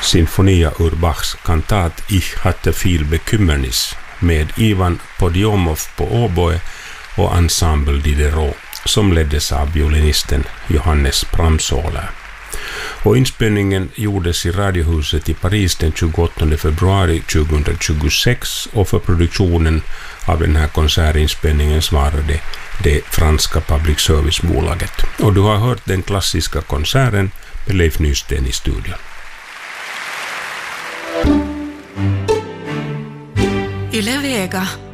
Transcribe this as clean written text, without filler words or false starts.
Sinfonia ur Bachs kantat Ich hatte viel Bekümmernis med Ivan Podiomov på oboe och Ensemble Diderot som leddes av violinisten Johannes Pramsola. Och inspelningen gjordes i Radiohuset i Paris den 28 februari 2026 och för produktionen av den här konsertinspelningen svarade det franska public service-bolaget. Och du har hört den klassiska konserten med Leif Nysten i studion. Yle Vega.